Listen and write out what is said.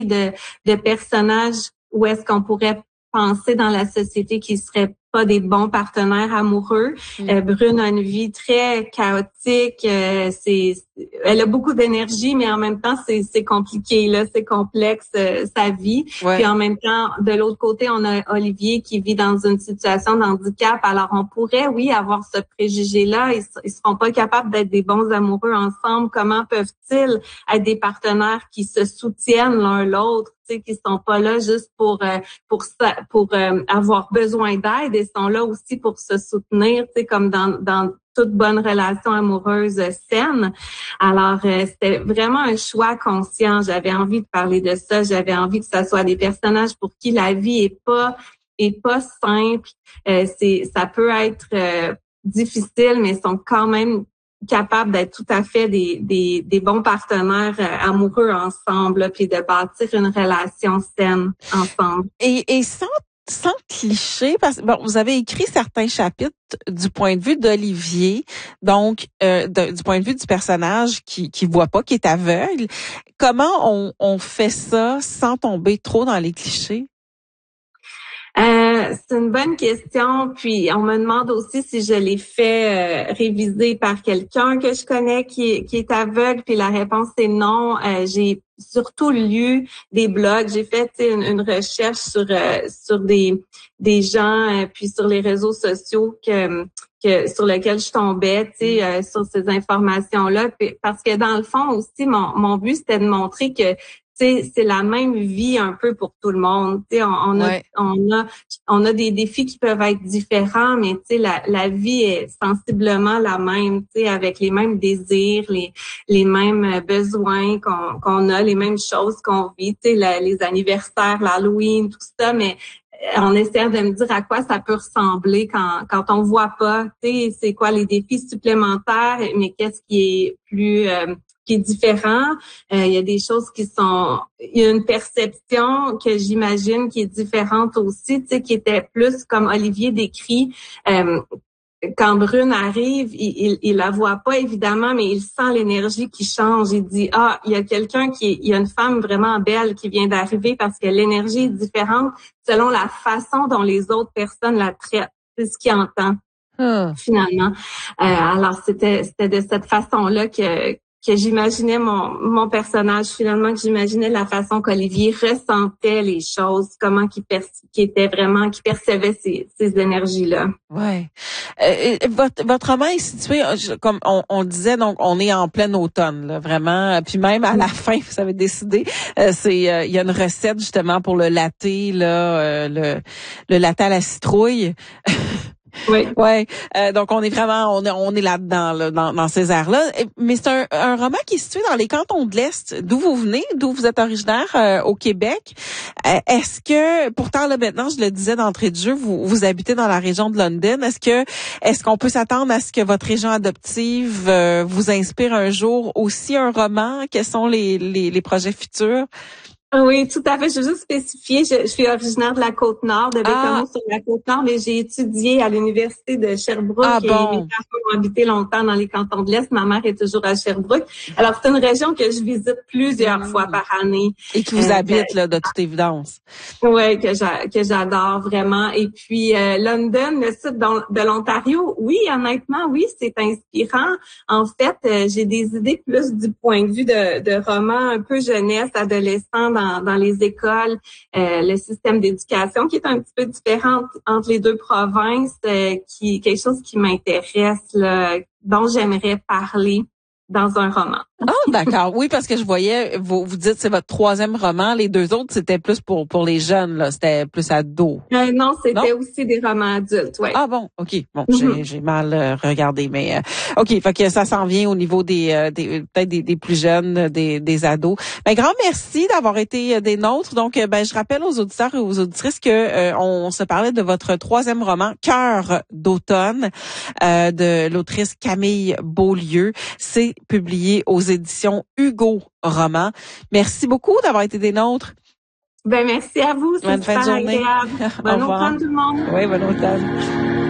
de personnages où est-ce qu'on pourrait penser dans la société qui seraient pas des bons partenaires amoureux. Brune a une vie très chaotique. Elle a beaucoup d'énergie, mais en même temps, c'est compliqué, là, c'est complexe, sa vie. Ouais. Puis en même temps, de l'autre côté, on a Olivier qui vit dans une situation de handicap. Alors, on pourrait, oui, avoir ce préjugé-là. Ils seront pas capables d'être des bons amoureux ensemble. Comment peuvent-ils être des partenaires qui se soutiennent l'un l'autre? Qui sont pas là juste pour avoir besoin d'aide, et sont là aussi pour se soutenir, comme dans toute bonne relation amoureuse saine. Alors, c'était vraiment un choix conscient. J'avais envie de parler de ça. J'avais envie que ça soit des personnages pour qui la vie est pas simple. Ça peut être difficile, mais sont quand même capables d'être tout à fait des bons partenaires amoureux ensemble, là, puis de bâtir une relation saine ensemble. Et sans cliché, parce que bon, vous avez écrit certains chapitres du point de vue d'Olivier, donc du point de vue du personnage qui voit pas, qui est aveugle. Comment on fait ça sans tomber trop dans les clichés? C'est une bonne question. Puis on me demande aussi si je l'ai fait réviser par quelqu'un que je connais qui est aveugle. Puis la réponse est non. J'ai surtout lu des blogs. J'ai fait une recherche sur des gens puis sur les réseaux sociaux sur lesquels je tombais, sur ces informations-là. Puis, parce que dans le fond aussi, mon but c'était de montrer que c'est la même vie un peu pour tout le monde. On a des défis qui peuvent être différents, mais la vie est sensiblement la même, avec les mêmes désirs, les mêmes besoins qu'on a, les mêmes choses qu'on vit, les anniversaires, l'Halloween, tout ça, mais on essaie de me dire à quoi ça peut ressembler quand on voit pas, c'est quoi les défis supplémentaires, mais qu'est-ce qui est plus qui est différent. Il y a des choses il y a une perception que j'imagine qui est différente aussi, qui était plus comme Olivier décrit. Quand Brune arrive, il la voit pas évidemment, mais il sent l'énergie qui change. Il dit il y a il y a une femme vraiment belle qui vient d'arriver parce que l'énergie est différente selon la façon dont les autres personnes la traitent. C'est ce qu'il entend. Finalement. Alors c'était de cette façon-là que j'imaginais mon personnage, finalement, que j'imaginais la façon qu'Olivier ressentait les choses, comment qu'il percevait ces énergies-là. Ouais. Votre roman est situé, comme on disait, donc on est en plein automne, là, vraiment. Puis même à la fin, vous avez décidé, il y a une recette justement pour le latte, là, le latte à la citrouille. Oui. Ouais. Donc on est vraiment, on est là-dedans, là, dans ces airs-là. Mais c'est un roman qui est situé dans les cantons de l'Est, d'où vous venez, d'où vous êtes originaire, au Québec. Est-ce que, pourtant là maintenant, je le disais d'entrée de jeu, vous habitez dans la région de London. Est-ce qu'on peut s'attendre à ce que votre région adoptive vous inspire un jour aussi un roman? Quels sont les projets futurs? Oui, tout à fait. Je veux juste spécifier, je suis originaire de la Côte-Nord, de Bécomo sur la Côte-Nord, mais j'ai étudié à l'Université de Sherbrooke et mes parents ont habité longtemps dans les cantons de l'Est. Ma mère est toujours à Sherbrooke. Alors, c'est une région que je visite plusieurs fois par année. Et qui vous habite, là, de toute évidence. Oui, que j'adore vraiment. Et puis, London, le sud de l'Ontario, oui, honnêtement, oui, c'est inspirant. En fait, j'ai des idées plus du point de vue de romans un peu jeunesse, adolescent, dans les écoles, le système d'éducation qui est un petit peu différent entre les deux provinces, quelque chose qui m'intéresse, là, dont j'aimerais parler dans un roman. D'accord. Oui, parce que je voyais, vous dites c'est votre troisième roman. Les deux autres, c'était plus pour les jeunes, là. C'était plus ados. Non, c'était aussi des romans adultes, ouais. Ah bon, OK. Bon, j'ai mal regardé, mais OK, fait que ça s'en vient au niveau des peut-être des plus jeunes, des ados. Ben, grand merci d'avoir été des nôtres. Donc, je rappelle aux auditeurs et aux auditrices que on se parlait de votre troisième roman, Cœur d'automne, de l'autrice Camille Beaulieu. C'est publié aux éditions Hugo Roman. Merci beaucoup d'avoir été des nôtres. Ben merci à vous, c'est bonne fin de journée. agréable. Bonne automne tout le monde. Oui, bonne automne.